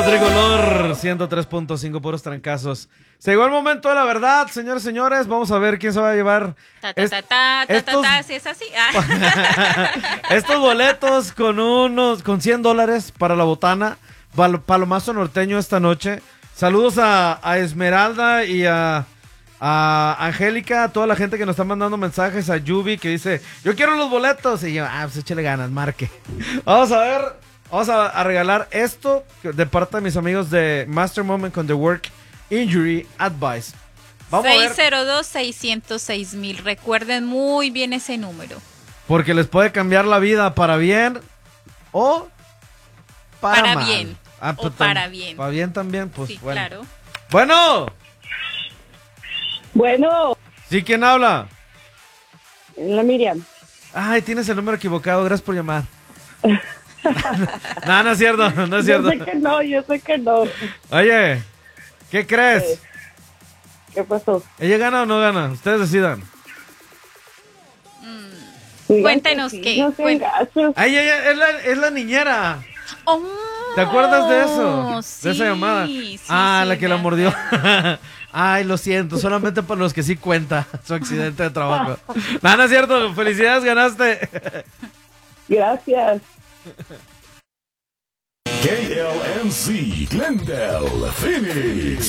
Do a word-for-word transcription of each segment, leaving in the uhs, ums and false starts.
La Tricolor, ciento tres punto cinco, puros trancazos. Se llegó el momento de la verdad, señores y señores. Vamos a ver quién se va a llevar Ta, ta, ta, ta, ta, estos, ta, ta, si es así. Ah. estos boletos con unos con cien dólares para la botana. Pal, Palomazo Norteño esta noche. Saludos a, a Esmeralda y a, a Angélica, a toda la gente que nos está mandando mensajes, a Yubi que dice, yo quiero los boletos. Y yo, ah, pues échale ganas, marque. Vamos a ver, vamos a, a regalar esto de parte de mis amigos de Master Moment con The Work Injury Advice. Vamos seis a ver. cero dos, seis cero seis mil. Recuerden muy bien ese número. Porque les puede cambiar la vida para bien o para, para mal. bien. Ah, o para bien. Para bien también, pues sí, bueno. claro. Bueno. Bueno. ¿Sí? ¿Quién habla? La Miriam. Ay, tienes el número equivocado, gracias por llamar. No, no es cierto, no es cierto. Yo sé que no, yo sé que no. Oye, ¿qué crees? Eh, ¿Qué pasó? ¿Ella gana o no gana? Ustedes decidan. Mm, cuéntenos que sí, qué. No sean gachos. Ay, ella es la, es la niñera. Oh, ¿Te acuerdas de eso? sí, de esa llamada. Sí, ah, sí, la que la me mordió. acuerdo. Ay, lo siento, solamente para los que sí cuenta su accidente de trabajo. No, no es cierto, felicidades, ganaste. Gracias. K L M C, Glendale, Phoenix.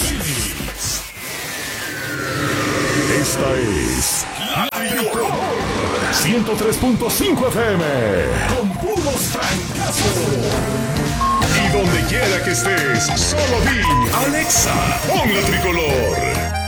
Esta es La Tricolor, ciento tres punto cinco F M, con puros trancazos. Y donde quiera que estés, solo di Alexa, pon La Tricolor.